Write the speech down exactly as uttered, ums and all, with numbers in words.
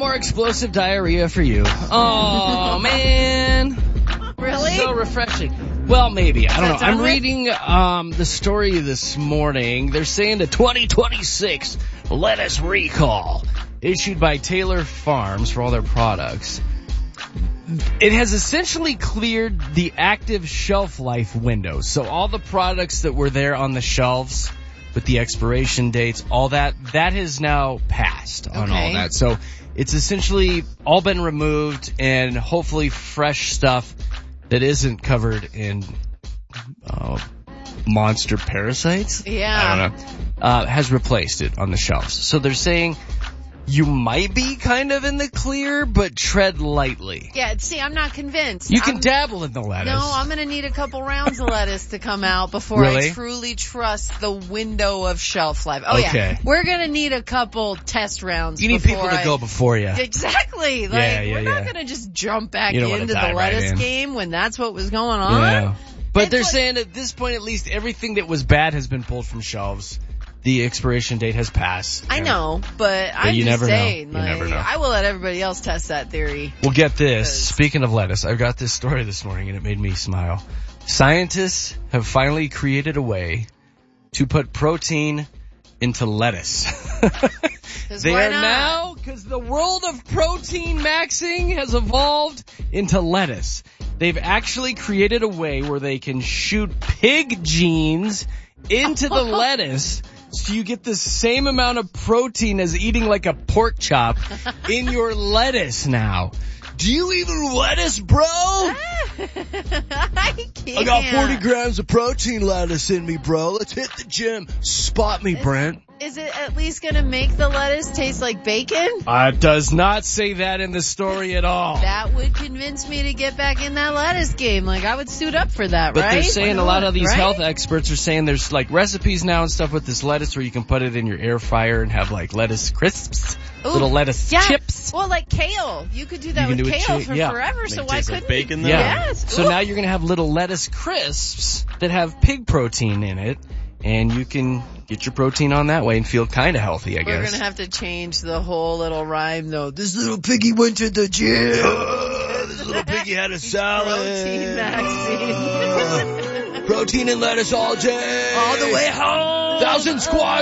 more explosive diarrhea for you. Oh, man. Really? So refreshing. Well, maybe. I don't know. I'm with? reading um, the story this morning. They're saying the twenty twenty-six lettuce recall issued by Taylor Farms for all their products. It has essentially cleared the active shelf life window. So all the products that were there on the shelves with the expiration dates, all that, that has now passed on Okay. all that. So it's essentially all been removed, and hopefully fresh stuff that isn't covered in uh, monster parasites, Yeah. I don't know, uh, has replaced it on the shelves. So they're saying you might be kind of in the clear, but tread lightly. Yeah, see, I'm not convinced. You can I'm, dabble in the lettuce. No, I'm going to need a couple rounds of lettuce to come out before Really? I truly trust the window of shelf life. Oh, Okay. yeah. We're going to need a couple test rounds You need before people to I... go before you. Exactly. Like, Yeah, yeah, we're yeah. not going to just jump back You don't wanna into dive the right lettuce in. game when that's what was going on. Yeah. But It's they're like- saying at this point, at least everything that was bad has been pulled from shelves. The expiration date has passed. I And know, but I'm you just never know. saying, You like, never know. I will let everybody else test that theory. Well, get this. Because- Speaking of lettuce, I've got this story this morning, and it made me smile. Scientists have finally created a way to put protein into lettuce. 'Cause They why are not? now, because the world of protein maxing has evolved into lettuce. They've actually created a way where they can shoot pig genes into the lettuce, so you get the same amount of protein as eating like a pork chop in your lettuce now. Do you eat lettuce, bro? I can't. I got forty grams of protein lettuce in me, bro. Let's hit the gym. Spot me, Brent. Is it at least going to make the lettuce taste like bacon? Uh, it does not say that in the story at all. That would convince me to get back in that lettuce game. Like, I would suit up for that, But right? they're saying Why a lot not, of these right? health experts are saying there's like recipes now and stuff with this lettuce where you can put it in your air fryer and have like lettuce crisps, Ooh, little lettuce yeah. chips. Well, like kale. You could do that You can with do it kale chi- for yeah. forever, Make so it why taste like couldn't bacon, though? Yeah. Yes. So Ooh. now you're going to have little lettuce crisps that have pig protein in it, and you can get your protein on that way and feel kind of healthy, I We're guess. going to have to change the whole little rhyme, though. This little piggy went to the gym. This little piggy had a salad. Protein vaccine. Protein and lettuce all day. All the way home. Thousand squats.